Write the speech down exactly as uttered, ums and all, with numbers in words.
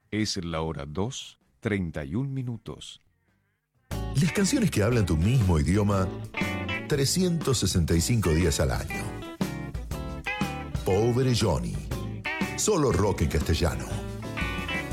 Es la hora dos, treinta y un minutos. Las canciones que hablan tu mismo idioma trescientos sesenta y cinco días al año. Pobre Johnny. Solo rock en castellano.